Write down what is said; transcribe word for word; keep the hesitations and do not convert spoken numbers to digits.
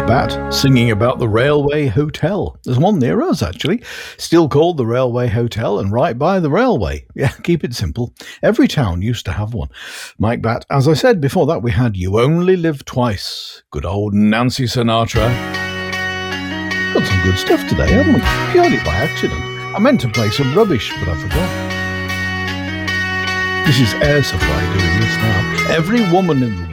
Mike Batt singing about the Railway Hotel. There's one near us, actually, still called the Railway Hotel and right by the railway. Yeah, keep it simple. Every town used to have one. Mike Batt, as I said, before that we had You Only Live Twice. Good old Nancy Sinatra. Got some good stuff today, haven't we? Purely by accident. I meant to play some rubbish, but I forgot. This is Air Supply doing this now. Every woman in the